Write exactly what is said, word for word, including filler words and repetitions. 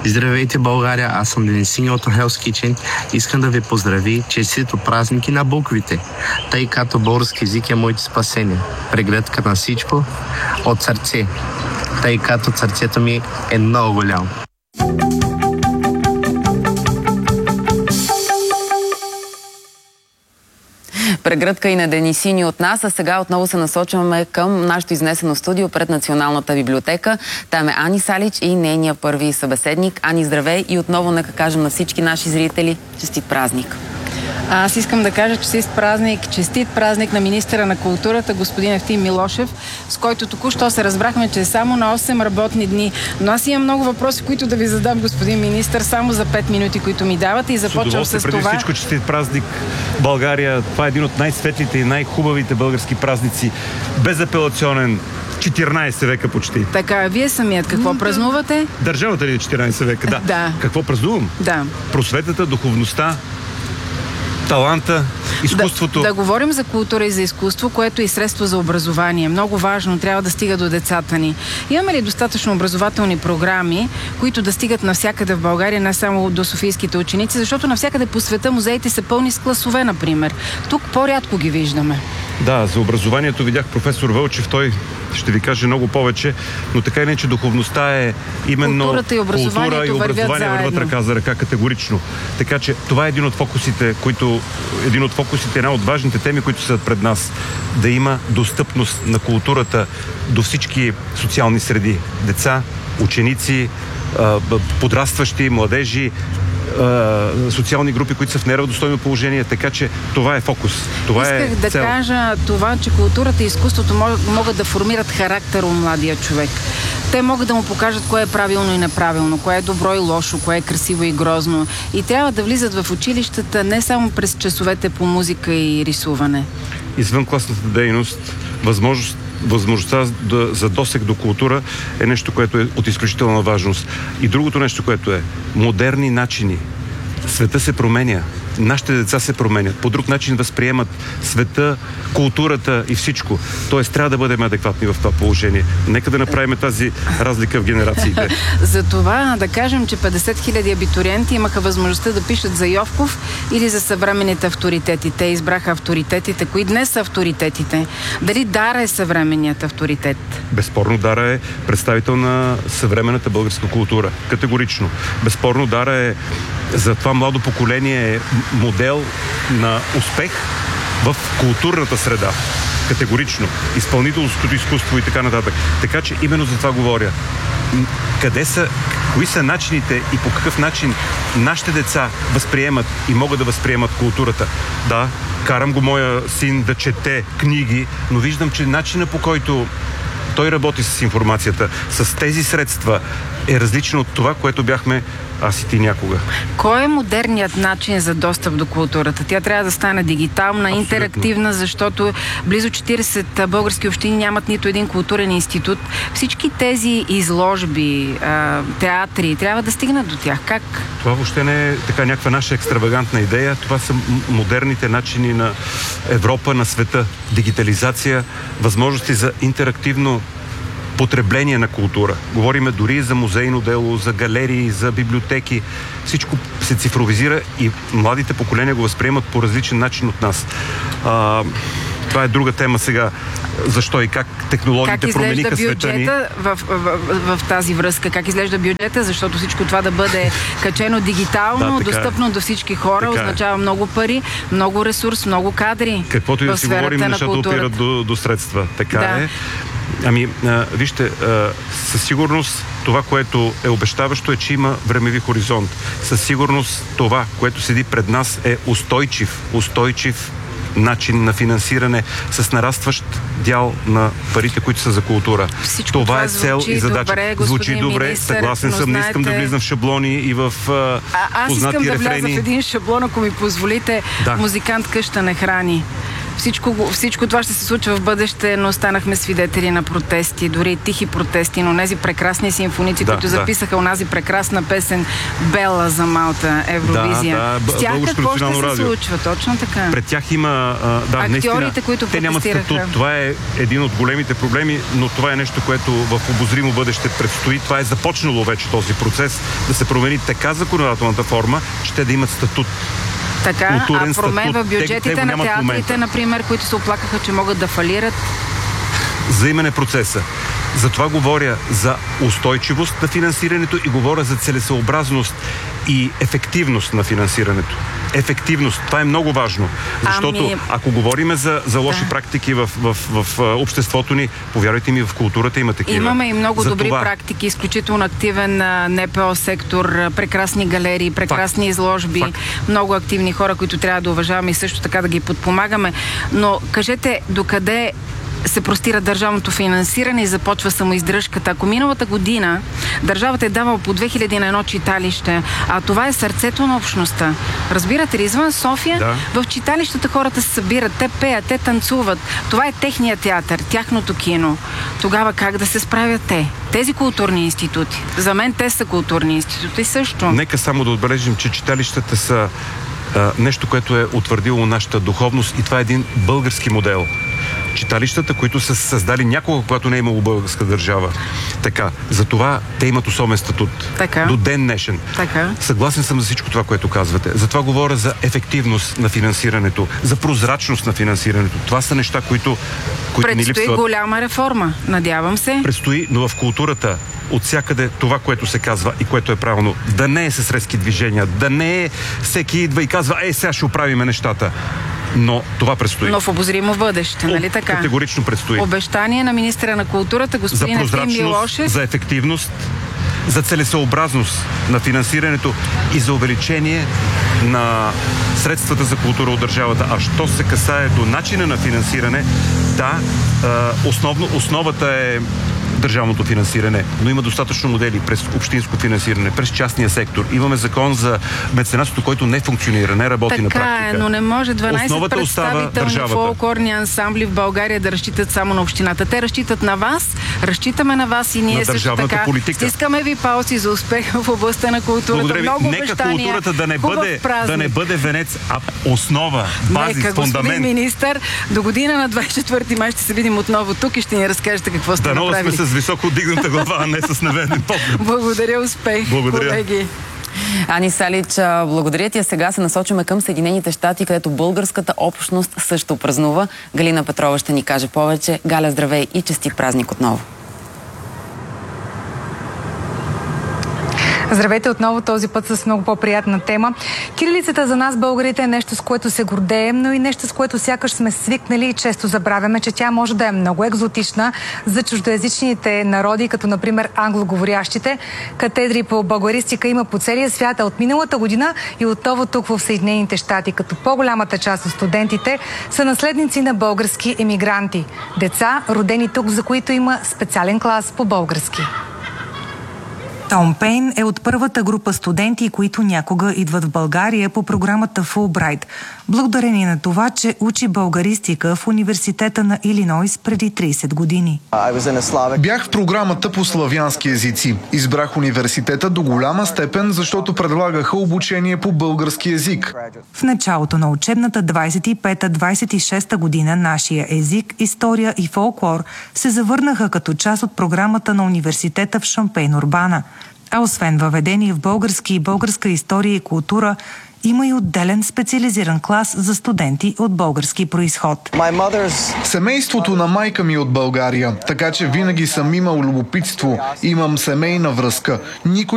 Здравейте, България! Аз съм Денисиньо от Hell's Kitchen. Искам да ви поздрави честито празники на буквите, тъй като български език е моето спасение. Прегледка на всичко от сърце, тъй като сърцето ми е много голямо. Прегръдка и на Денисини от нас, а сега отново се насочваме към нашето изнесено студио пред Националната библиотека. Там е Ани Салич и нейния първи събеседник. Ани, здравей и отново нека кажем на всички наши зрители честит празник. Аз искам да кажа честит празник, честит празник на министъра на културата, господин Евтим Милошев, с който току-що се разбрахме, че е само на осем работни дни. Но аз имам много въпроси, които да ви задам, господин министър, само за пет минути, които ми давате, и започвам с, с преди това. Преди всичко честит празник България. Това е един от най-светлите и най-хубавите български празници. Безапелационен. четиринайсет века почти. Така, вие самият какво mm, празнувате? Държавата ли е четиринайсет века? Да. да. Какво празнувам? Да. Просветата, духовността, таланта, изкуството. Да, да говорим за култура и за изкуство, което е и средство за образование. Много важно, трябва да стига до децата ни. Имаме ли достатъчно образователни програми, които да стигат навсякъде в България, не само до софийските ученици, защото навсякъде по света музеите са пълни с класове, например. Тук по-рядко ги виждаме. Да, за образованието видях професор Вълчев, той ще ви каже много повече, но така или иначе духовността е именно културата и образованието, култура и образование вървят, вървят ръка за ръка категорично. Така че това е един от фокусите, които, един от фокусите, една от важните теми, които са пред нас. Да има достъпност на културата до всички социални среди. Деца, ученици, подрастващи, младежи, социални групи, които са в неравностойно положение, така че това е фокус. Това Исках е да цел. кажа това, че културата и изкуството могат да формират характер у младия човек. Те могат да му покажат кое е правилно и неправилно, кое е добро и лошо, кое е красиво и грозно. И трябва да влизат в училищата не само през часовете по музика и рисуване. Извънкласната дейност, възможност възможността да, за досег до култура е нещо, което е от изключителна важност. И другото нещо, което е модерни начини. Света се променя. Нашите деца се променят. По друг начин възприемат света, културата и всичко. Тоест, трябва да бъдем адекватни в това положение. Нека да направим тази разлика в генерациите. За това да кажем, че петдесет хиляди абитуриенти имаха възможността да пишат за Йовков или за съвременните авторитети. Те избраха авторитетите. Кои днес са авторитетите? Дали Дара е съвременният авторитет? Безспорно Дара е представител на съвременната българска култура. Категорично. Безспорно Дара е за това младо поколение е модел на успех в културната среда. Категорично. Изпълнителското изкуство и така нататък. Така че именно за това говоря. Къде са, кои са начините и по какъв начин нашите деца възприемат и могат да възприемат културата? Да, карам го моя син да чете книги, но виждам, че начина по който той работи с информацията, с тези средства е различно от това, което бяхме аз и ти някога. Кой е модерният начин за достъп до културата? Тя трябва да стане дигитална, абсолютно интерактивна, защото близо четирийсет български общини нямат нито един културен институт. Всички тези изложби, театри, трябва да стигнат до тях. Как? Това въобще не е така някаква наша екстравагантна идея. Това са модерните начини на Европа, на света. Дигитализация, възможности за интерактивно потребление на култура. Говориме дори за музейно дело, за галерии, за библиотеки. Всичко се цифровизира и младите поколения го възприемат по различен начин от нас. А, това е друга тема сега. Защо и как технологиите промениха света ни. Как изглежда бюджета в, в, в, в тази връзка? Как изглежда бюджета? Защото всичко това да бъде качено дигитално, да, достъпно до всички хора, така означава много пари, много ресурс, много кадри. Каквото и да си говорим, нещата опират до, до средства. Така да. е. Ами, а, вижте, а, със сигурност това, което е обещаващо, е, че има времеви хоризонт. Със сигурност това, което седи пред нас, е устойчив, устойчив начин на финансиране с нарастващ дял на парите, които са за култура. Всичко това, това е цел и задача. Добре, звучи добре, министър, съгласен съм, знаете... не искам да влизам в шаблони и в а, а, аз познати искам да рефрени. вляза в един шаблон, ако ми позволите. Да. Музикант къща не храни. Всичко, всичко това ще се случва в бъдеще, но станахме свидетели на протести, дори и тихи протести, но тези прекрасни симфоници, да, които записаха да. онази прекрасна песен Бела за Малта, Евровизия. Да, да, с тях какво ще се радио. случва? Точно така. Пред тях има а, да, актьорите, наистина, които те нямат статут. Това е един от големите проблеми, но това е нещо, което в обозримо бъдеще предстои. Това е започнало вече този процес да се промени така законодателната форма, че те да имат статут. Така, а промен в бюджетите те, те на театрите, например, които се оплакаха, че могат да фалират? Взаимен е процеса. Затова говоря за устойчивост на финансирането и говоря за целесъобразност и ефективност на финансирането. Ефективност. Това е много важно. Защото ами... ако говорим за, за лоши да. практики в, в, в, в обществото ни, повярвайте ми, в културата има такива. Имаме и много за добри това... практики, изключително активен НПО сектор, прекрасни галерии, прекрасни Факт. изложби, Факт. много активни хора, които трябва да уважаваме и също така да ги подпомагаме. Но кажете, докъде се простира държавното финансиране и започва самоиздръжката. Ако миналата година държавата е давала по две хиляди на едно читалище, а това е сърцето на общността. Разбирате ли, извън София, да. в читалищата хората се събират, те пеят, те танцуват. Това е техният театър, тяхното кино. Тогава как да се справят те? Тези културни институти. За мен те са културни институти също. Нека само да отбележим, че читалищата са а, нещо, което е утвърдило нашата духовност и това е един български модел. Читалищата, които са създали някога, когато не е имало българска държава. Така, затова те имат особен статут. Така. До ден днешен. Така. Съгласен съм за всичко това, което казвате. Затова говоря за ефективност на финансирането, за прозрачност на финансирането. Това са неща, които, които ни липсват. Предстои голяма реформа, надявам се. Предстои, но в културата от всякъде това, което се казва и което е правилно, да не е с резки движения, да не е всеки идва и казва, е, сега ще оправиме нещата. Но това предстои. Но в обозримо бъдеще, нали така? Категорично предстои. Обещание на министъра на културата, господин Евтим Милошев. За ефективност, за целесъобразност на финансирането и за увеличение на средствата за култура от държавата. А що се касае до начина на финансиране, да, основно, основата е държавното финансиране, но има достатъчно модели през общинско финансиране, през частния сектор. Имаме закон за меценатството, който не функционира, не работи така на практика. Така е, но не може дванайсет Основата представителни фолклорни ансамбли в България да разчитат само на общината. Те разчитат на вас, разчитаме на вас и ние на също така. Политика. Стискаме ви палци за успех в областта на културата. Благодаря ви. Много Нека обещания, културата да не, бъде, да не бъде венец, а основа, базис, Нека, фундамент. господин министър, до година на двайсет и четвърти май ще се видим отново тук и ще ни разкажете какво сте направили. Да, сме с високо дигната глава, а не с наведен поглед. Благодаря, успех, Благодаря. колеги. Ани Салич, благодаря ти. А сега се насочваме към Съединените щати, където българската общност също празнува. Галина Петрова ще ни каже повече. Галя, здравей и честит празник отново. Здравейте отново, този път с много по-приятна тема. Кирилицата за нас, българите, е нещо, с което се гордеем, но и нещо, с което сякаш сме свикнали и често забравяме, че тя може да е много екзотична за чуждоязичните народи, като например англоговорящите. Катедри по българистика има по целия свят, а от миналата година и отново тук в Съединените щати, като по-голямата част от студентите са наследници на български емигранти. Деца, родени тук, за които има специален клас по български. Том Пейн е от първата група студенти, които някога идват в България по програмата Фулбрайт, благодарение на това, че учи българистика в университета на Илинойс преди трийсет години. Бях в програмата по славянски езици. Избрах университета до голяма степен, защото предлагаха обучение по български език. В началото на учебната двайсет и пета двайсет и шеста година нашия език, история и фолклор се завърнаха като част от програмата на университета в Шампейн-Урбана. А освен въведение в български и българска история и култура, има и отделен специализиран клас за студенти от български произход. Семейството на майка ми е от България, така че винаги съм имал любопитство. Имам семейна връзка. Никой